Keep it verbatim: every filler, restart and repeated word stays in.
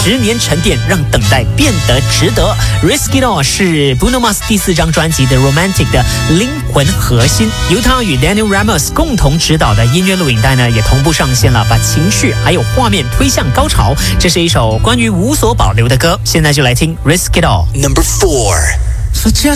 十年沉淀，让等待变得值得。Risk It All 是 Bruno Mars 第四张专辑的 Romantic 的灵魂核心，由他与 Daniel Ramos 共同执导的音乐录影带呢，也同步上线了，把情绪还有画面推向高潮。这是一首关于无所保留的歌，现在就来听 Risk It All。 Number four. So just